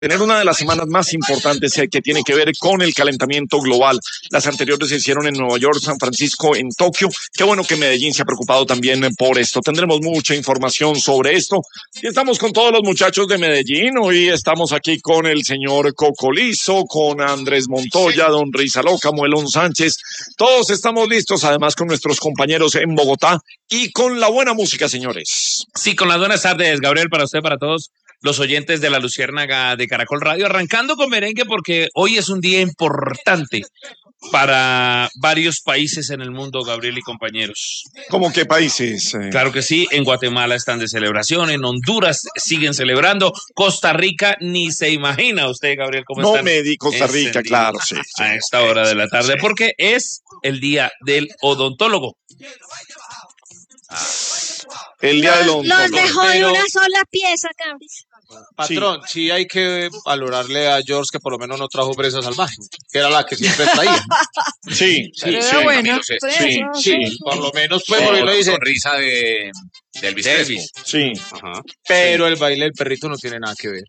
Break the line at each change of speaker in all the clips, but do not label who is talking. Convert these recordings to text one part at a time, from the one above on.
tener una de las semanas más importantes que tiene que ver con el calentamiento global. Las anteriores se hicieron en Nueva York, San Francisco, en Tokio. Qué bueno que Medellín se ha preocupado también por esto. Tendremos mucha información sobre esto. Y estamos con todos los muchachos de Medellín. Hoy estamos aquí con el señor Cocolizo, con Andrés Montoya, don Rizaloca, Muelón Sánchez. Todos estamos listos, además con nuestros compañeros en Bogotá y con la buena música, señores.
Sí, con las buenas tardes, Gabriel, para usted, para todos los oyentes de La Luciérnaga de Caracol Radio, arrancando con merengue porque hoy es un día importante para varios países en el mundo, Gabriel y compañeros.
¿Cómo qué países?
Claro que sí, en Guatemala están de celebración, en Honduras siguen celebrando, Costa Rica ni se imagina usted, Gabriel, cómo están.
No me di Costa Rica, claro, sí.
A esta hora de la tarde, porque es el día del odontólogo.
El día del odontólogo.
Los dejó de una sola pieza, Cabris.
Patrón, sí hay que valorarle a George que por lo menos no trajo Bresa Salvaje, que era la que siempre traía.
Sí,
Bueno,
Sí, por lo menos fue porque lo dice.
Sonrisa de Elvis Crespo.
sí.
Ajá.
Pero el baile del perrito no tiene nada que ver.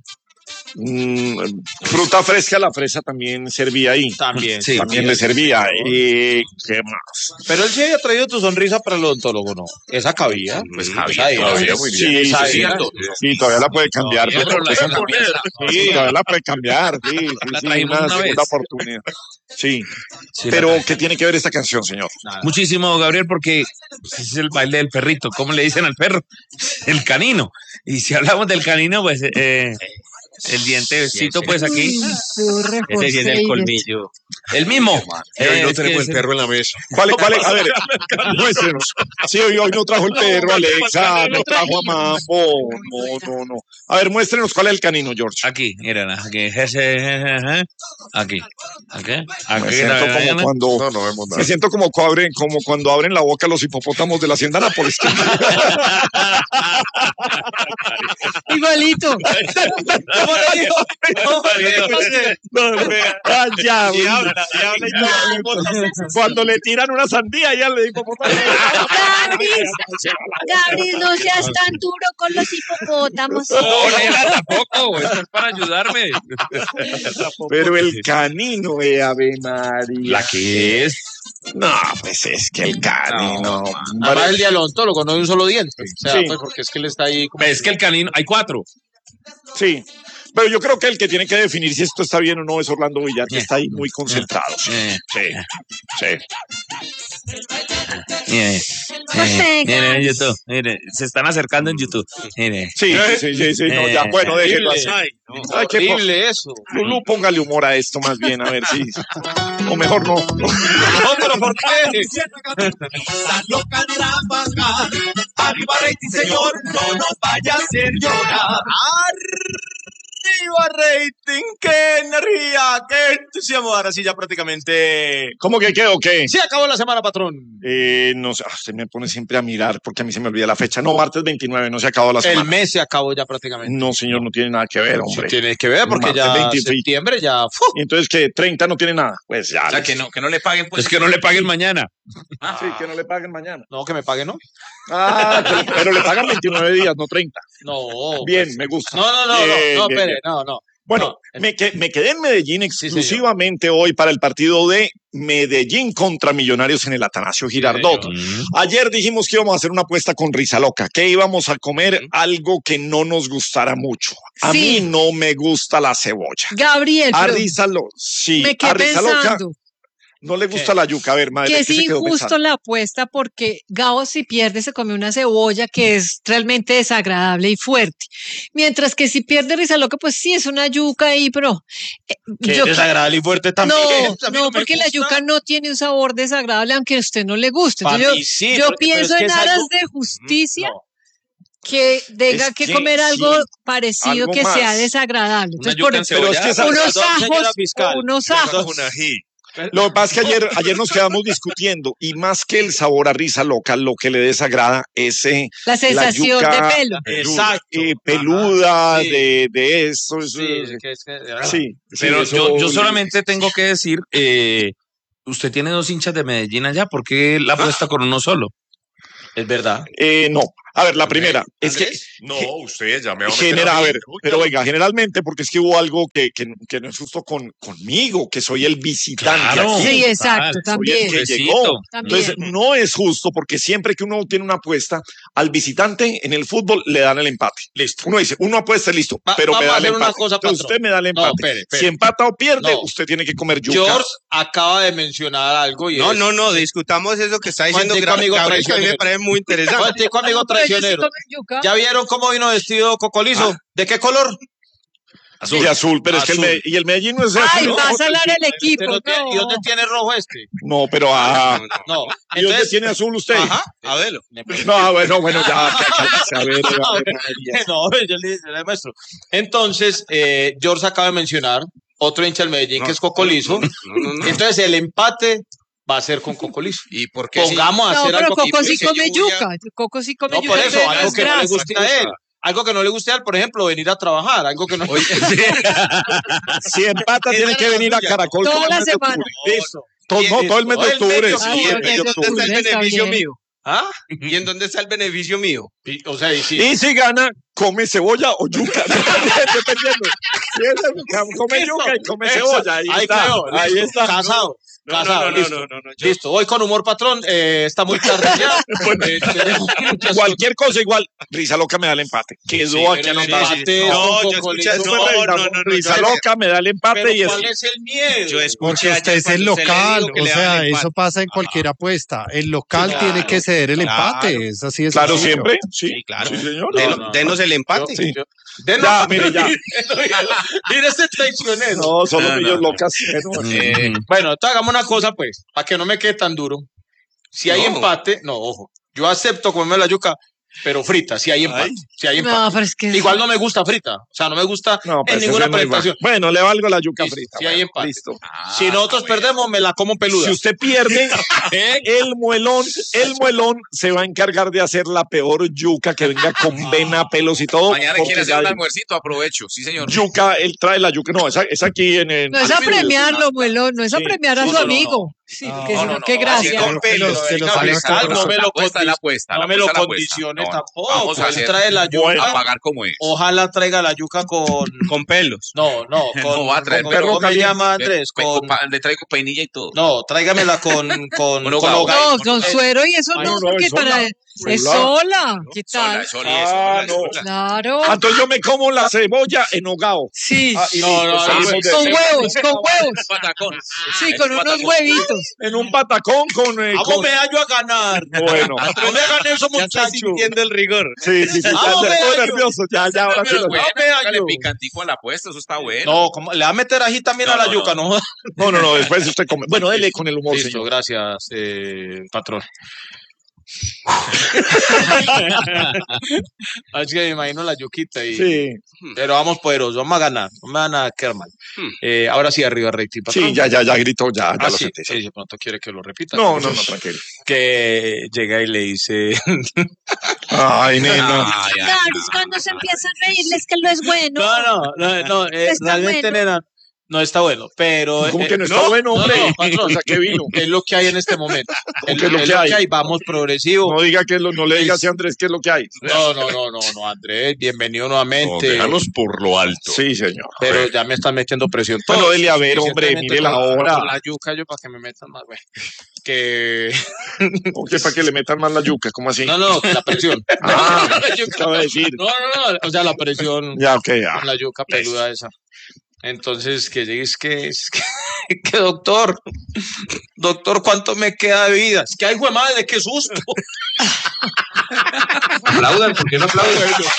Fruta fresca, la fresa también servía ahí.
También,
sí,
También le servía. ¿Y qué más?
Pero él sí había traído tu sonrisa para el odontólogo, ¿no? Esa cabía.
Pues
Esa
cabía
era.
todavía muy bien.
Sí,
Esa
sí,
era.
sí, todavía la puede cambiar.
Todavía, pero la
Esa-
pieza.
sí, todavía la puede cambiar. Sí, sí,
La
sí,
trajimos
una
una
segunda
vez.
oportunidad. Sí,
Sí,
pero ¿qué tiene que ver esta canción, señor?
muchísimo, Gabriel, porque es el baile del perrito. ¿Cómo le dicen al perro? El canino. Y si hablamos del canino, pues el dientecito, pues aquí. Ese sí es el colmillo. El mismo.
Y hoy no
Es que
tenemos
es
el perro en la mesa.
¿Cuál? A ver, muéstrenos. Sí, hoy no trajo el perro, Alexa, no trajo a Mambo. No. A ver, muéstrenos cuál es el canino, George.
Aquí, miren, aquí. Aquí.
Me siento como cuando...
No vemos
Me
nada.
siento como cuando abren la boca los hipopótamos de la hacienda Nápoles.
igualito.
Ya, cuando le tiran una sandía ya le hipopótamo.
Gabriel, no seas tan duro con los hipopótamos.
No, Lela, tampoco. Esto es para ayudarme.
Pero el canino, Ave María.
¿La que es?
No, pues es que el canino.
Además el día del odontólogo, no de un solo diente. O sea,
Sí.
pues porque es que él está ahí.
Es que el canino, hay 4.
Sí. Pero yo creo que el que tiene que definir si esto está bien o no es Orlando Villar, que está ahí muy concentrado. Sí.
Miren en YouTube. Miren, se están acercando en YouTube. Miren.
Sí. No, ya, bueno, déjelo así. Ay, qué
Horrible eso.
Lulú, póngale humor a esto más bien, a ver si. O mejor no.
No, pero ¿por qué?
La loca de la vaca, arriba rating, señor, no nos vaya a hacer llorar.
Arriba rating, qué energía, qué entusiasmo. Ahora sí ya prácticamente
¿Cómo que qué o qué?
se acabó la semana, patrón.
No sé, se me pone siempre a mirar porque a mí se me olvida la fecha. No, martes 29, no se acabó la
El
semana.
mes se acabó ya prácticamente.
No, señor, no tiene nada que ver, hombre.
Tiene que ver porque
Martes
ya
20.
septiembre ya.
Y entonces que 30 no tiene nada. Pues ya.
O sea, que no le paguen, pues.
Es que no le paguen mañana.
Sí, que no le paguen mañana.
No, que me pague, ¿no?
Pero le pagan 29 días, no 30.
No.
Bien,
pues.
me gusta.
No,
Bien,
espere,
bien.
no.
Bueno,
No,
me quedé en Medellín
Sí,
exclusivamente hoy para el partido de Medellín contra Millonarios en el Atanasio Girardot. Ayer dijimos que íbamos a hacer una apuesta con Rizaloca, que íbamos a comer algo que no nos gustara mucho. A
Sí.
mí no me gusta la cebolla.
Gabriel,
A
pero
Rizaloca, sí.
me
A
quedé
Rizaloca
pensando
no le gusta la yuca. A ver, madre,
que
¿qué
es
se quedó
injusto
pensando?
la apuesta porque Gabo si pierde se come una cebolla que es realmente desagradable y fuerte. Mientras que si pierde Rizaloca, pues sí es una yuca ahí, pero
Que
yo-
desagradable y fuerte también. A mí
no,
me
porque la
gusta.
yuca no tiene un sabor desagradable aunque a usted no le guste.
Para
Entonces
mí sí,
yo
pero
pienso
es que
en
esa
aras
yuca-
de justicia
No.
que tenga
Es
que
que
comer algo
sí,
parecido
algo
que sea
más.
desagradable.
Una
Entonces,
yuca en
Pero es que esa-
unos
Perdón, señora
ajos,
fiscal.
unos ajos.
Un ají.
Lo que pasa es que ayer nos quedamos discutiendo y más que el sabor a Rizaloca, lo que le desagrada es
La sensación
yuca,
de pelo.
Exacto.
peluda,
Ajá, sí.
de eso.
Sí, es que-
Sí,
Pero
sí, eso-
yo solamente tengo que decir, usted tiene 2 hinchas de Medellín allá, ¿por qué la apuesta con uno solo?
Es verdad.
No, A ver, la primera es que
No, usted ya me va a meter
genera,
a
a
mí.
ver, pero venga, generalmente, porque es que hubo algo que no es justo conmigo, que soy el visitante
Claro.
aquí.
Sí, exacto,
Soy el
también.
que
Pobrecito.
llegó.
También.
Entonces, no es justo porque siempre que uno tiene una apuesta, al visitante en el fútbol le dan el empate.
Listo.
Uno dice, uno apuesta, listo,
Va-
pero me
vamos
da
a
el
hacer una
empate.
cosa,
Entonces,
patrón.
usted me da el empate.
No, espere.
Si empata o pierde,
No.
usted tiene que comer yuca.
George acaba de mencionar algo y
No,
es...
no, discutamos eso que está diciendo
Cuántico, amigo
Gabriel, que a mí me
traicionero.
parece muy interesante.
Cuántico, amigo
No, pero ellos sí
traicionero.
comen yuca.
¿Ya vieron cómo vino vestido Cocolizo? ¿De qué color?
De azul, pero es que
Azul.
y el Medellín no es azul.
Ay,
¿no?
va a salar el equipo.
Pero tiene- ¿Y dónde
No.
tiene rojo este?
No, pero
No.
¿y dónde tiene azul usted?
Ajá.
A verlo.
No, bueno, ya. A ver,
No, yo le demuestro. Entonces, George acaba de mencionar otro hincha del Medellín que es Cocolizo.
No.
Entonces, el empate va a ser con Cocolizo.
¿Y por qué?
Pongamos a
No,
hacer
pero
algo.
Coco sí
que
come
yo voy a-
yuca. Coco sí come
No,
yuca.
por eso,
entonces
algo
es
que no le
grasa.
guste a él. Algo que no le guste a él, por ejemplo, venir a trabajar. Algo que no.
Si empata, tiene que venir a Caracol
Toda
todo el
la
mes de
semana.
octubre.
Listo.
Todo el mes de
Todo el
octubre.
medio
sí,
octubre.
el
Ay,
mes de
ok,
octubre.
¿Dónde está el
Está
beneficio
bien.
mío?
¿Ah?
¿Y en dónde está el beneficio mío?
O sea, y sí.
Y si gana, come cebolla o yuca. Dependiendo. Si es come
Listo.
yuca y come
Eso.
cebolla. Ahí está.
quedó,
Ahí
listo.
está.
Casado. Casado, listo.
no.
Listo, voy con humor, patrón. Está muy tarde ya. Tenemos muchas
Cualquier cosa igual. Risa loca me da el empate. Quedó aquí
pero el
anotado.
empate
No,
es un
yo
poco
escuché-
lindo.
Risa loca me da el empate
Pero
y es.
¿cuál es el miedo?
Yo escuché
Porque usted
ayer
es el
cuando usted le
local,
dijo que
o
le daban
sea,
empate.
eso pasa en cualquier apuesta. El local
Claro,
tiene que ceder el
claro.
empate, es así de
Claro,
sencillo.
siempre. Sí,
Sí, claro.
Sí, señor.
Denos el empate.
Sí.
Denos-
Ya, mire, ya.
Mira este traicionero.
No, son los
No,
niños
no.
locas.
Bueno, entonces hagamos una cosa, pues, para que no me quede tan duro. Si hay
No.
empate, no, ojo. Yo acepto comerme la yuca, pero frita, si hay empate. Si hay empate.
No, pero es que.
Igual no me gusta frita. O sea, no me gusta
No,
en
pues
ninguna
eso es muy
presentación.
bueno, le valgo la yuca
Listo,
frita.
si hay
bueno,
empate.
Listo.
Si nosotros perdemos, me la como peluda.
Si usted pierde, el muelón se va a encargar de hacer la peor yuca que venga con vena, pelos y todo.
Mañana
porque
quiere hacer
ya
un
hay
almuercito, aprovecho. Sí, señor.
yuca, él trae la yuca. No, es aquí en el.
No es a premiarlo, muelón, no es a
Sí.
premiar a
No,
su
no, no,
amigo. Sí,
No,
porque
no,
si no,
no,
qué
no,
gracia.
así con pelos,
que los
venga,
conozco,
Rizal, no me lo
apuesta la apuesta.
no me lo condicione tampoco.
Vamos a
Él
hacer.
trae la yuca.
Bueno.
A pagar como es.
Ojalá traiga la yuca
Con pelos.
No,
No va a traer
con-
perro
¿cómo me
caliente.
llama Andrés?
Le traigo peinilla y todo.
No, tráigamela con
Con
hogar.
hogar.
No, con suero y eso
Ay,
no,
no,
porque
es sola.
para. Es sola. ¿Qué tal?
no.
Claro.
Entonces yo me como la cebolla en hogao.
Sí.
Y
No, no,
listo,
no,
salimos de-
Con huevos, con huevos.
Patacón.
Sí, con unos huevitos.
En un patacón con.
Vamos me hallo a ganar.
Bueno.
No me hagan eso, muchachos.
el rigor.
Sí, ya
Vamos,
estoy
Bello.
nervioso. Ya, ahora sí
Pero
lo-
bueno,
No, vea,
póngale
yo.
picantico a la apuesta, eso está bueno.
No, ¿cómo? Le va a meter ají también
No,
a la
no,
yuca, ¿no?
No, después usted come. Bueno, dele con el humor,
Listo,
señor.
gracias, patrón. Así que me imagino la yuquita y...
Sí,
Pero vamos poderosos, vamos a ganar, no me van a quedar mal. Ahora sí, arriba, Recti, patrón.
sí, ya gritó, ya
Ah,
lo
sí,
sentí.
sí, de pronto quiere que lo repita.
No, tranquilo.
Que llega y le dice...
Ay, nena.
Ay, ay,
Claro, es cuando se empieza a reírles que lo es bueno.
No,
Está
realmente,
bueno.
nena, no está bueno, pero...
¿Cómo que no está bueno, hombre?
patrón,
O sea, ¿qué vino?
es lo que hay en este momento.
¿Qué es lo que hay?
Vamos progresivo.
No diga que no le diga así a Andrés qué es lo que hay.
No, Andrés, bienvenido nuevamente.
Déjanos por lo alto.
Sí, señor.
Pero ya me están metiendo presión.
Bueno,
todos.
dele a ver, hombre,
Recientemente
mire la
con
hora.
con la yuca, yo para que me metan más, güey. Que...
¿O qué para que le metan más la yuca? ¿Cómo así?
No, la presión.
Ah,
La yuca.
acaba de decir.
No, o sea, la presión
Ya, ok, ya.
con la yuca peluda esa. Entonces, que llegues que doctor, ¿cuánto me queda de vida? Es que ay, güey, madre, qué susto.
Aplaudan, ¿por qué no aplauden?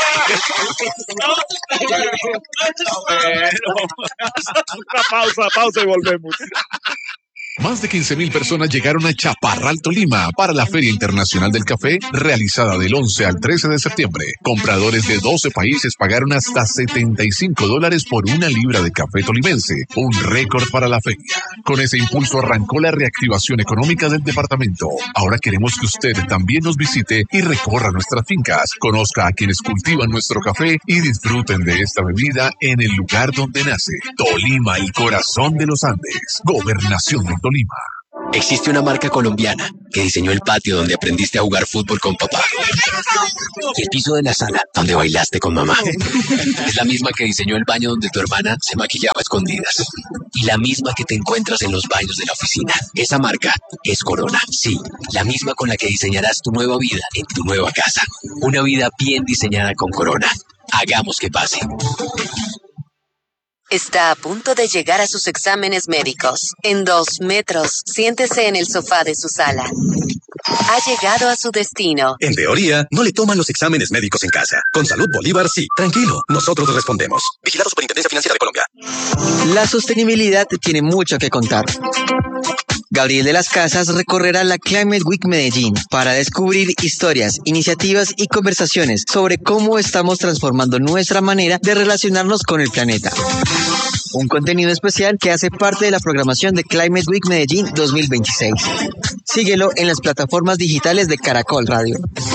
Una pausa y volvemos.
Más de 15.000 personas llegaron a Chaparral, Tolima, para la Feria Internacional del Café, realizada del 11 al 13 de septiembre. Compradores de 12 países pagaron hasta $75 por una libra de café tolimense, un récord para la feria. Con ese impulso arrancó la reactivación económica del departamento. Ahora queremos que usted también nos visite y recorra nuestras fincas, conozca a quienes cultivan nuestro café y disfruten de esta bebida en el lugar donde nace. Tolima, el corazón de los Andes. Gobernación de Tolima.
Existe una marca colombiana que diseñó el patio donde aprendiste a jugar fútbol con papá. Y el piso de la sala donde bailaste con mamá. Es la misma que diseñó el baño donde tu hermana se maquillaba a escondidas. Y la misma que te encuentras en los baños de la oficina. Esa marca es Corona. Sí, la misma con la que diseñarás tu nueva vida en tu nueva casa. Una vida bien diseñada con Corona. Hagamos que pase.
Está a punto de llegar a sus exámenes médicos. En 2 metros, siéntese en el sofá de su sala. Ha llegado a su destino.
En teoría, no le toman los exámenes médicos en casa. Con Salud Bolívar, sí. Tranquilo, nosotros respondemos. Vigilado Superintendencia Financiera de Colombia.
La sostenibilidad tiene mucho que contar. Gabriel de las Casas recorrerá la Climate Week Medellín para descubrir historias, iniciativas y conversaciones sobre cómo estamos transformando nuestra manera de relacionarnos con el planeta. Un contenido especial que hace parte de la programación de Climate Week Medellín 2026. Síguelo en las plataformas digitales de Caracol Radio.